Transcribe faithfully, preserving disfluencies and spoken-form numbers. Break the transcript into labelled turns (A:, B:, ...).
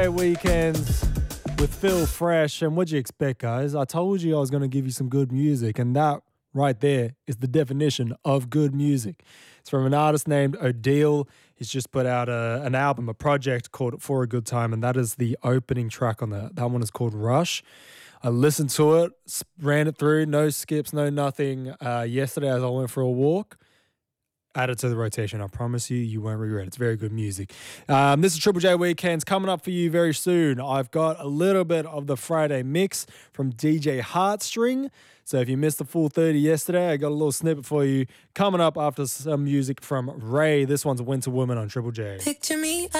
A: Weekends with Phil Fresh. And what'd you expect, guys? I told you I was going to give you some good music, and that right there is the definition of good music. It's from an artist named Odile. He's just put out a, an album, a project called For a Good Time, and that is the opening track on that. That one is called Rush. I listened to it, ran it through, no skips, no nothing. Uh, yesterday as I went for a walk, add it to the rotation. I promise you, you won't regret it. It's very good music. Um, this is Triple J Weekends coming up for you very soon. I've got a little bit of the Friday mix from D J Heartstring. So if you missed the full thirty yesterday, I got a little snippet for you coming up after some music from Ray. This one's Winter Woman on Triple J.
B: Picture me